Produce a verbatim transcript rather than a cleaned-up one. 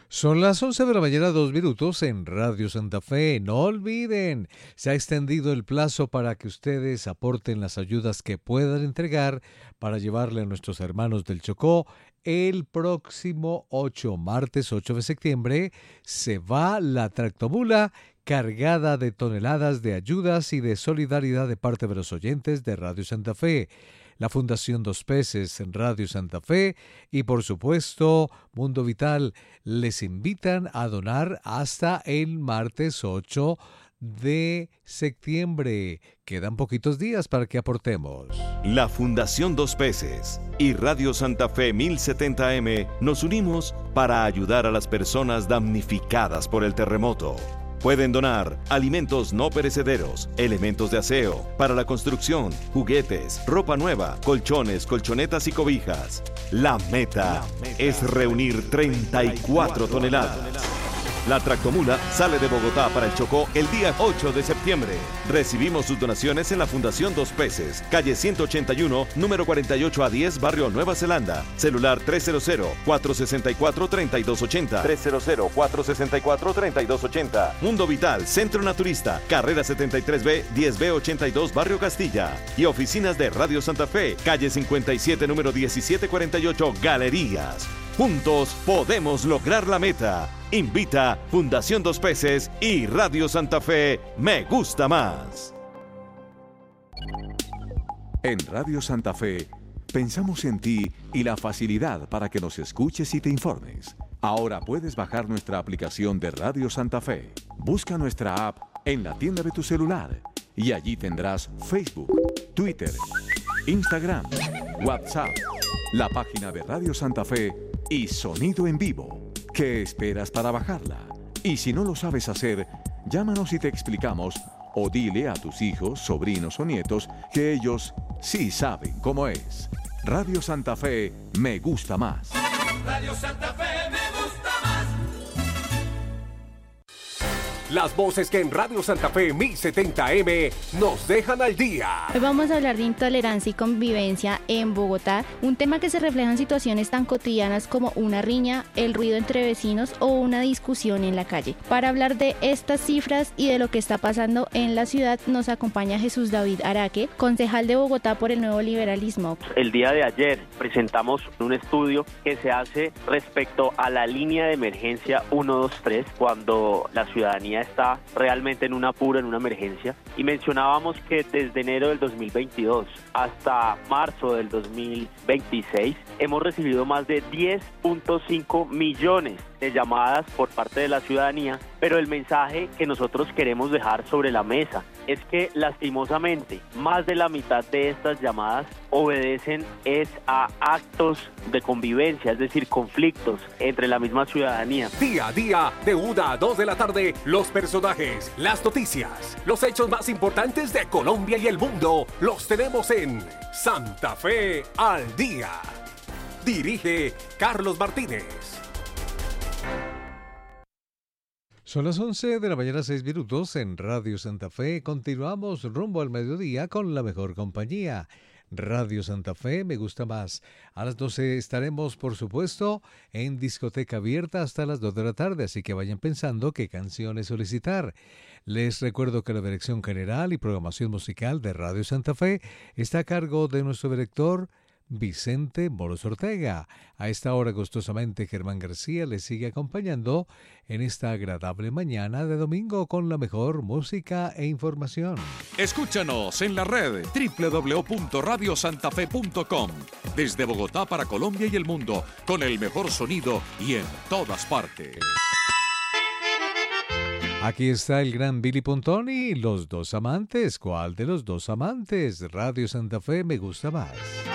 Son las once de la mañana, dos minutos en Radio Santa Fe. No olviden, se ha extendido el plazo para que ustedes aporten las ayudas que puedan entregar para llevarle a nuestros hermanos del Chocó. El próximo ocho, martes ocho de septiembre, se va la tractomula cargada de toneladas de ayudas y de solidaridad de parte de los oyentes de Radio Santa Fe, la Fundación Dos Peces en Radio Santa Fe y, por supuesto, Mundo Vital. Les invitan a donar hasta el martes ocho de septiembre. Quedan poquitos días para que aportemos. La Fundación Dos Peces y Radio Santa Fe mil setenta eme nos unimos para ayudar a las personas damnificadas por el terremoto. Pueden donar alimentos no perecederos, elementos de aseo, para la construcción, juguetes, ropa nueva, colchones, colchonetas y cobijas. La meta, la meta es reunir treinta y cuatro toneladas. La tractomula sale de Bogotá para el Chocó el día ocho de septiembre. Recibimos sus donaciones en la Fundación Dos Peces, calle ciento ochenta y uno, número cuarenta y ocho a diez, barrio Nueva Zelanda. Celular tres cero cero, cuatro seis cuatro, tres dos ocho cero, tres cero cero, cuatro seis cuatro, tres dos ocho cero. Mundo Vital, Centro Naturista, carrera setenta y tres B, diez B ochenta y dos, barrio Castilla. Y oficinas de Radio Santa Fe, calle cincuenta y siete, número diecisiete cuarenta y ocho, Galerías. Juntos podemos lograr la meta. Invita Fundación Dos Peces y Radio Santa Fe Me Gusta Más. En Radio Santa Fe pensamos en ti y la facilidad para que nos escuches y te informes. Ahora puedes bajar nuestra aplicación de Radio Santa Fe. Busca nuestra app en la tienda de tu celular y allí tendrás Facebook, Twitter, Instagram, WhatsApp, la página de Radio Santa Fe y sonido en vivo. ¿Qué esperas para bajarla? Y si no lo sabes hacer, llámanos y te explicamos, o dile a tus hijos, sobrinos o nietos que ellos sí saben cómo es. Radio Santa Fe Me Gusta Más. Radio Santa Fe Me Gusta Más. Las voces que en Radio Santa Fe mil setenta eme nos dejan al día. Hoy vamos a hablar de intolerancia y convivencia en Bogotá, un tema que se refleja en situaciones tan cotidianas como una riña, el ruido entre vecinos o una discusión en la calle. Para hablar de estas cifras y de lo que está pasando en la ciudad, nos acompaña Jesús David Araque, concejal de Bogotá por el Nuevo Liberalismo. El día de ayer presentamos un estudio que se hace respecto a la línea de emergencia uno dos tres cuando la ciudadanía está realmente en un apuro, en una emergencia, y mencionábamos que desde enero del dos mil veintidós hasta marzo del dos mil veintiséis hemos recibido más de diez punto cinco millones de llamadas por parte de la ciudadanía, pero el mensaje que nosotros queremos dejar sobre la mesa es que lastimosamente más de la mitad de estas llamadas obedecen es a actos de convivencia, es decir, conflictos entre la misma ciudadanía. Día a día, de una a dos de la tarde, los personajes, las noticias, los hechos más importantes de Colombia y el mundo, los tenemos en Santa Fe al Día. Dirige Carlos Martínez. Son las once de la mañana, seis minutos en Radio Santa Fe. Continuamos rumbo al mediodía con la mejor compañía. Radio Santa Fe Me Gusta Más. A las doce estaremos, por supuesto, en discoteca abierta hasta las dos de la tarde, así que vayan pensando qué canciones solicitar. Les recuerdo que la dirección general y programación musical de Radio Santa Fe está a cargo de nuestro director Vicente Moros Ortega. A esta hora, gustosamente, Germán García les sigue acompañando en esta agradable mañana de domingo con la mejor música e información. Escúchanos en la red doble u doble u doble u punto radio santa fe punto com. Desde Bogotá para Colombia y el mundo, con el mejor sonido y en todas partes. Aquí está el gran Billy Pontoni, Los Dos Amantes. ¿Cuál de los dos amantes? Radio Santa Fe Me Gusta Más.